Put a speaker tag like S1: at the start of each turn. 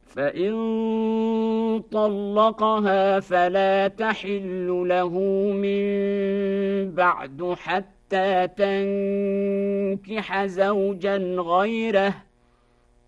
S1: فإن طلقها فلا تحل له من بعد حتى تنكح زوجا غيره